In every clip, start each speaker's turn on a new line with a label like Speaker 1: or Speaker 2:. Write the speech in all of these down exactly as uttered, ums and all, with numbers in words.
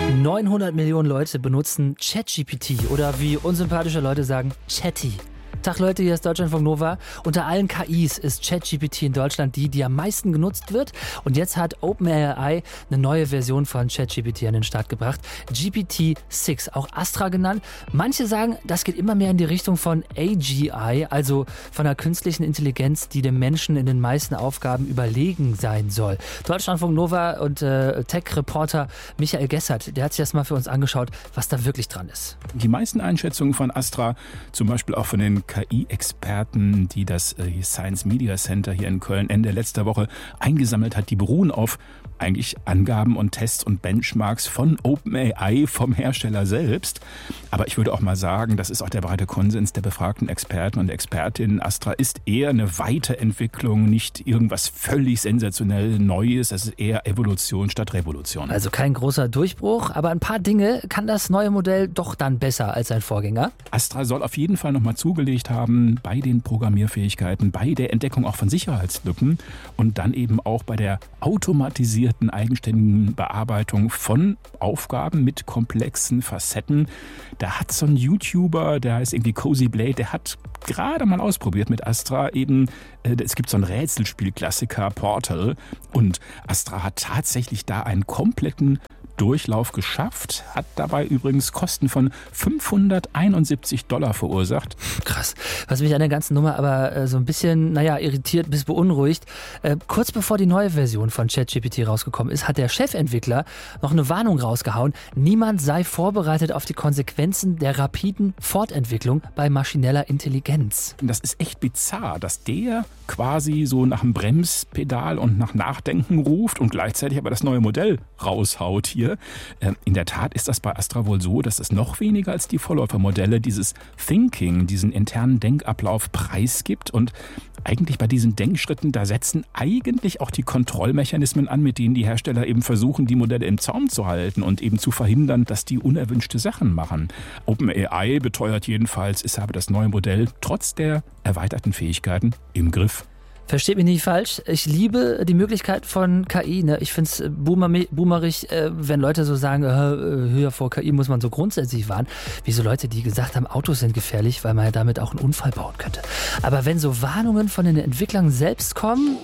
Speaker 1: neunhundert Millionen Leute benutzen ChatGPT oder wie unsympathische Leute sagen, Chatty. Tag Leute, hier ist Deutschlandfunk Nova. Unter allen K Is ist ChatGPT in Deutschland die, die am meisten genutzt wird. Und jetzt hat OpenAI eine neue Version von ChatGPT an den Start gebracht. G P T sechs, auch Astra genannt. Manche sagen, das geht immer mehr in die Richtung von A G I, also von einer künstlichen Intelligenz, die dem Menschen in den meisten Aufgaben überlegen sein soll. Deutschlandfunk Nova und äh, Tech-Reporter Michael Gessert, der hat sich das mal für uns angeschaut, was da wirklich dran ist.
Speaker 2: Die meisten Einschätzungen von Astra, zum Beispiel auch von den K I-Experten, die das äh, Science Media Center hier in Köln Ende letzter Woche eingesammelt hat, die beruhen auf eigentlich Angaben und Tests und Benchmarks von OpenAI, vom Hersteller selbst. Aber ich würde auch mal sagen, das ist auch der breite Konsens der befragten Experten und Expertinnen. Astra ist eher eine Weiterentwicklung, nicht irgendwas völlig sensationell Neues. Es ist eher Evolution statt Revolution.
Speaker 1: Also kein großer Durchbruch, aber ein paar Dinge kann das neue Modell doch dann besser als sein Vorgänger.
Speaker 2: Astra soll auf jeden Fall nochmal zugelegt haben bei den Programmierfähigkeiten, bei der Entdeckung auch von Sicherheitslücken und dann eben auch bei der automatisierten eigenständigen Bearbeitung von Aufgaben mit komplexen Facetten. Da hat so ein YouTuber, der heißt irgendwie Cozy Blade, der hat gerade mal ausprobiert mit Astra eben, äh, es gibt so ein Rätselspiel-Klassiker Portal und Astra hat tatsächlich da einen kompletten Durchlauf geschafft, hat dabei übrigens Kosten von fünfhunderteinundsiebzig Dollar verursacht.
Speaker 1: Krass. Was mich an der ganzen Nummer aber äh, so ein bisschen, naja, irritiert bis beunruhigt, äh, kurz bevor die neue Version von ChatGPT rausgekommen ist, hat der Chefentwickler noch eine Warnung rausgehauen, niemand sei vorbereitet auf die Konsequenzen der rapiden Fortentwicklung bei maschineller Intelligenz.
Speaker 2: Das ist echt bizarr, dass der quasi so nach dem Bremspedal und nach Nachdenken ruft und gleichzeitig aber das neue Modell raushaut hier. In der Tat ist das bei Astra wohl so, dass es noch weniger als die Vorläufermodelle dieses Thinking, diesen internen Denkablauf preisgibt und eigentlich bei diesen Denkschritten, da setzen eigentlich auch die Kontrollmechanismen an, mit denen die Hersteller eben versuchen, die Modelle im Zaum zu halten und eben zu verhindern, dass die unerwünschte Sachen machen. OpenAI beteuert jedenfalls, es habe das neue Modell trotz der erweiterten Fähigkeiten im Griff.
Speaker 1: Versteht mich nicht falsch, ich liebe die Möglichkeit von K I. Ne? Ich finde es boomer, boomerig, äh, wenn Leute so sagen, äh, höher vor K I muss man so grundsätzlich warnen. Wie so Leute, die gesagt haben, Autos sind gefährlich, weil man ja damit auch einen Unfall bauen könnte. Aber wenn so Warnungen von den Entwicklern selbst kommen,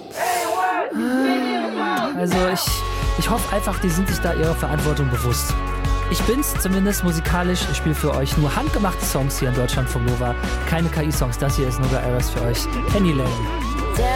Speaker 1: äh, also ich, ich hoffe einfach, die sind sich da ihrer Verantwortung bewusst. Ich bin's zumindest musikalisch. Ich spiele für euch nur handgemachte Songs hier in Deutschlandfunk Nova. Keine K I-Songs. Das hier ist Nova Eras für euch. Penny Lane.